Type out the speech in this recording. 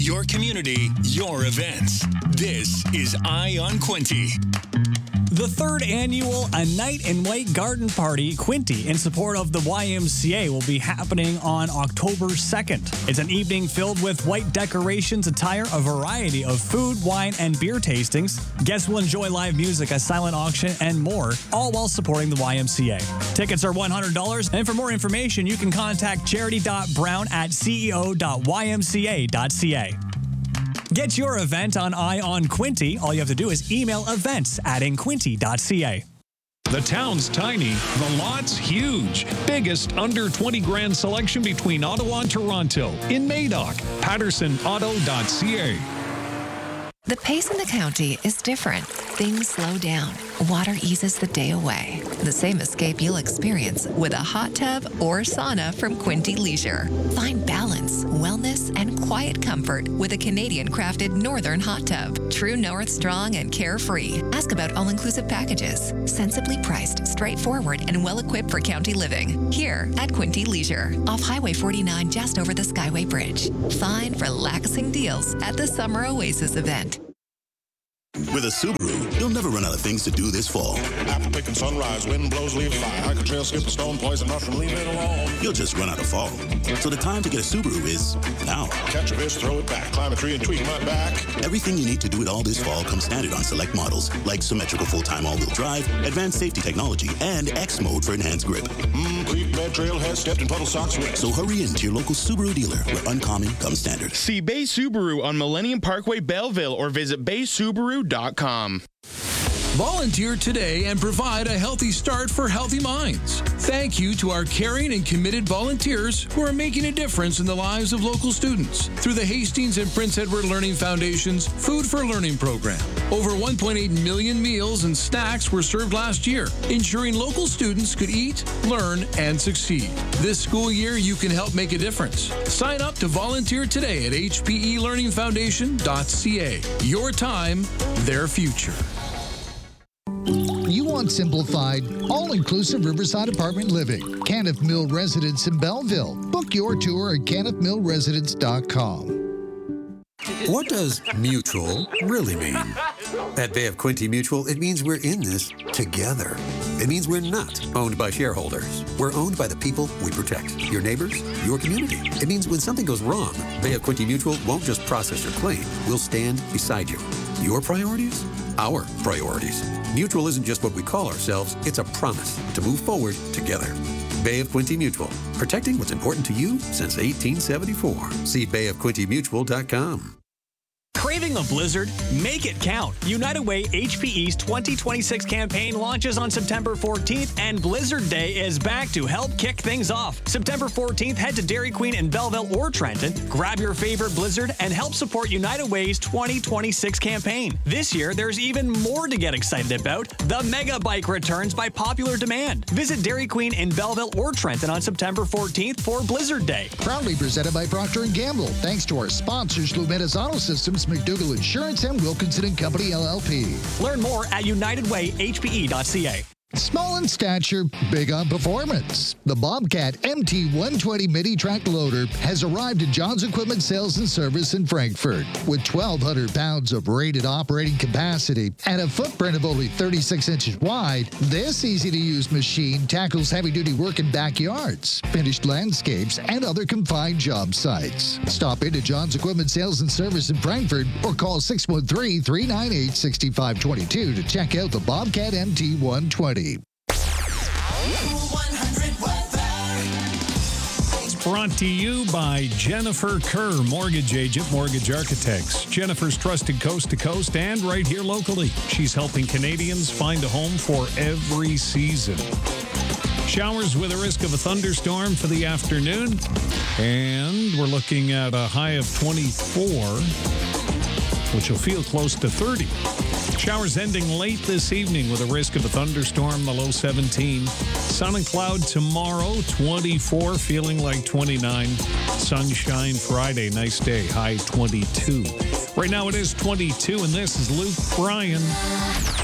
Your community, your events. This is Eye on Quinte. The third annual A Night in White Garden Party, Quinte, in support of the YMCA, will be happening on October 2nd. It's an evening filled with white decorations, attire, a variety of food, wine, and beer tastings. Guests will enjoy live music, a silent auction, and more, all while supporting the YMCA. Tickets are $100, and for more information, you can contact charity.brown@ceo.ymca.ca. Get your event on Eye on Quinte. All you have to do is email events@inquinte.ca. The town's tiny, the lot's huge. Biggest under 20 grand selection between Ottawa and Toronto. In Madoc, pattersonauto.ca. The pace in the county is different. Things slow down. Water eases the day away. The same escape you'll experience with a hot tub or sauna from Quinte Leisure. Find balance, wellness, and quiet comfort with a Canadian-crafted Northern hot tub. True North strong and carefree. Ask about all-inclusive packages. Sensibly priced, straightforward, and well-equipped for county living. Here at Quinte Leisure, off Highway 49 just over the Skyway Bridge. Find relaxing deals at the Summer Oasis event. With a Subaru, you'll never run out of things to do this fall. Apple picking sunrise, wind blows, leave fire. Hiker trail, skip a stone, poison mushroom, leave it alone. You'll just run out of fall. So the time to get a Subaru is now. Catch a fish, throw it back. Climb a tree and tweak mud back. Everything you need to do it all this fall comes standard on select models, like symmetrical full-time all-wheel drive, advanced safety technology, and X mode for enhanced grip. Creek bed, trailhead, stepped in puddle socks with. So hurry in to your local Subaru dealer, where uncommon comes standard. See Bay Subaru on Millennium Parkway, Belleville, or visit baysubaru.com. Volunteer today and provide a healthy start for healthy minds. Thank you to our caring and committed volunteers who are making a difference in the lives of local students through the Hastings and Prince Edward Learning Foundation's Food for Learning program. Over 1.8 million meals and snacks were served last year, ensuring local students could eat, learn, and succeed. This school year, you can help make a difference. Sign up to volunteer today at hpelearningfoundation.ca. Your time, their future. You want simplified, all-inclusive Riverside apartment living. Kenneth Mill Residence in Belleville. Book your tour at kennethmillresidence.com. What does mutual really mean? At Bay of Quinte Mutual, it means we're in this together. It means we're not owned by shareholders. We're owned by the people we protect. Your neighbors, your community. It means when something goes wrong, Bay of Quinte Mutual won't just process your claim. We'll stand beside you. Your priorities? Our priorities. Mutual isn't just what we call ourselves, it's a promise to move forward together. Bay of Quinte Mutual, protecting what's important to you since 1874. See bayofquintemutual.com. Craving a blizzard? Make it count. United Way HPE's 2026 campaign launches on September 14th, and Blizzard Day is back to help kick things off. September 14th, head to Dairy Queen in Belleville or Trenton, grab your favorite blizzard, and help support United Way's 2026 campaign. This year, there's even more to get excited about. The Mega Bike returns by popular demand. Visit Dairy Queen in Belleville or Trenton on September 14th for Blizzard Day. Proudly presented by Procter & Gamble. Thanks to our sponsors, Lumetas Auto Systems, McDougall Insurance, and Wilkinson & Company, LLP. Learn more at unitedwayhpe.ca. Small in stature, big on performance. The Bobcat MT120 mini track loader has arrived at John's Equipment Sales and Service in Frankfort. With 1,200 pounds of rated operating capacity and a footprint of only 36 inches wide, this easy-to-use machine tackles heavy-duty work in backyards, finished landscapes, and other confined job sites. Stop into John's Equipment Sales and Service in Frankfort or call 613-398-6522 to check out the Bobcat MT120. Brought to you by Jennifer Kerr, mortgage agent, Mortgage Architects. Jennifer's trusted coast to coast and right here locally. She's helping Canadians find a home for every season. Showers with a risk of a thunderstorm for the afternoon. And we're looking at a high of 24, which will feel close to 30. Showers ending late this evening with a risk of a thunderstorm, the low 17. Sun and cloud tomorrow, 24, feeling like 29. Sunshine Friday, nice day, high 22. Right now it is 22, and this is Luke Bryan.